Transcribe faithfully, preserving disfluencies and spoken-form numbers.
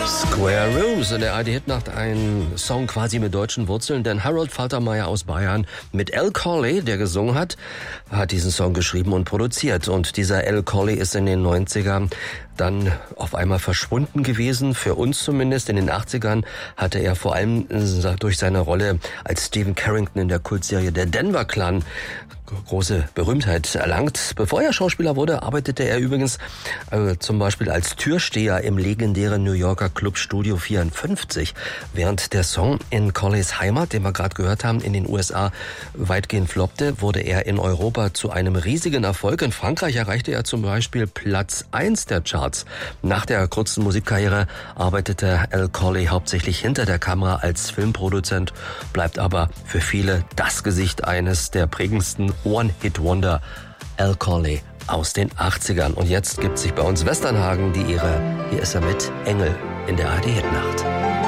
Square Rooms in der A R D-Hitnacht, ein Song quasi mit deutschen Wurzeln, denn Harold Faltermeyer aus Bayern mit Al Corley, der gesungen hat, hat diesen Song geschrieben und produziert. Und dieser Al Corley ist in den neunzigern dann auf einmal verschwunden gewesen, für uns zumindest. In den achtzigern hatte er vor allem durch seine Rolle als Stephen Carrington in der Kultserie Der Denver Clan große Berühmtheit erlangt. Bevor er Schauspieler wurde, arbeitete er übrigens äh, zum Beispiel als Türsteher im legendären New Yorker Club Studio vierundfünfzig. Während der Song in Corleys Heimat, den wir gerade gehört haben, in den U S A weitgehend floppte, wurde er in Europa zu einem riesigen Erfolg. In Frankreich erreichte er zum Beispiel Platz eins der Charts. Nach der kurzen Musikkarriere arbeitete Al Corley hauptsächlich hinter der Kamera als Filmproduzent, bleibt aber für viele das Gesicht eines der prägendsten One-Hit-Wonder, Al Corley aus den achtzigern. Und jetzt gibt sich bei uns Westernhagen die Ehre. Hier ist er mit Engel in der A R D-Hitnacht.